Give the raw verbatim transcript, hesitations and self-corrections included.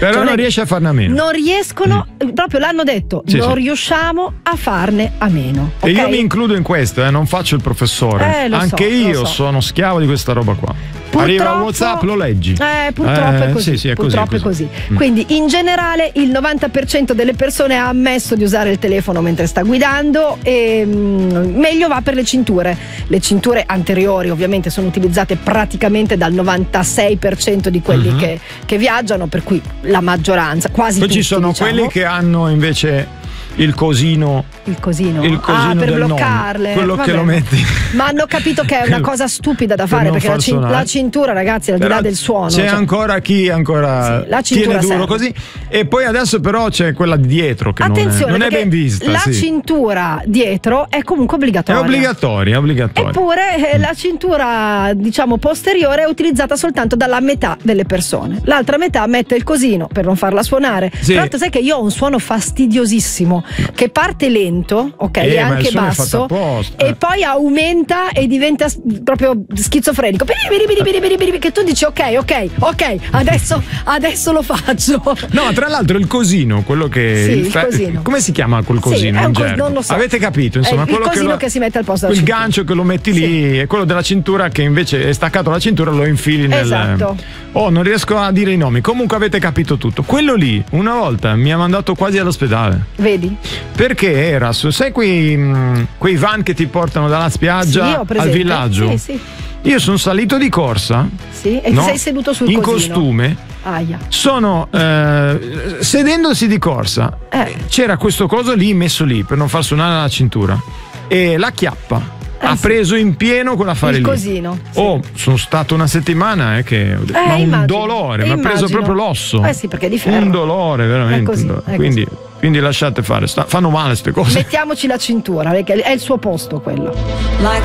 Però cioè, non riesce a farne a meno. Non riescono, mm. proprio l'hanno detto, sì, non sì. riusciamo a farne a meno. E okay? io mi includo in questo, eh, non faccio il professore. Eh, Anche so, io so. sono schiavo di questa roba qua. Purtroppo, arriva WhatsApp, lo leggi. Eh, purtroppo eh, è così. Sì, sì, è purtroppo così, è così. Mm. Quindi in generale il novanta per cento delle persone ha ammesso di usare il telefono mentre sta guidando e mh, meglio va per le cinture. Le cinture anteriori ovviamente sono utilizzate praticamente dal novantasei per cento di quelli uh-huh. che, che viaggiano, per cui la maggioranza, quasi Poi tutti, ci sono diciamo. quelli che hanno invece il cosino. Il cosino, il cosino ah, per del bloccarle, nonno, quello vabbè. che lo metti. Ma hanno capito che è una cosa stupida da fare, per perché la, cin- la cintura, ragazzi, al di là del suono, c'è cioè... ancora chi ancora sì, tiene duro serve. Così. E poi adesso però c'è quella di dietro che attenzione, non è, non è ben vista. La sì. cintura dietro è comunque obbligatoria. È obbligatoria, è obbligatoria. Eppure eh, la cintura, diciamo, posteriore è utilizzata soltanto dalla metà delle persone. L'altra metà mette il cosino per non farla suonare. Sì. Tra l'altro sai che io ho un suono fastidiosissimo che parte lento, ok, eh, e anche basso, e poi aumenta e diventa proprio schizofrenico. Che tu dici ok, ok, ok, adesso, adesso lo faccio. No, tra l'altro il cosino, quello che sì, il il fe- cosino. Come si chiama quel cosino? Sì, è un in cos- non lo so. Avete capito, insomma, è quello il cosino che, lo, che si mette al posto della quel cintura. gancio che lo metti lì, sì. E quello della cintura che invece è staccato alla cintura, lo infili nel. Esatto. Oh, non riesco a dire i nomi. Comunque avete capito tutto. Quello lì, una volta mi ha mandato quasi all'ospedale. Vedi? Perché era su, sai quei, mh, quei van che ti portano dalla spiaggia sì, al villaggio? Sì, sì. Io sono salito di corsa. Sì, e no? sei seduto sul in cosino. costume. Aia. Sono eh, sedendosi di corsa. Eh. C'era questo coso lì messo lì per non far suonare la cintura. E la chiappa. Eh, ha sì. preso in pieno quell'affare il lì. cosino. Sì. Oh, sono stato una settimana eh, che ho detto, eh, ma un immagino, dolore, mi ha preso immagino. proprio l'osso. Eh sì, perché è di ferro. Un dolore, veramente. È così, un dolore. è Quindi, così. quindi lasciate fare, sta, fanno male queste cose. Mettiamoci la cintura, perché è il suo posto quello.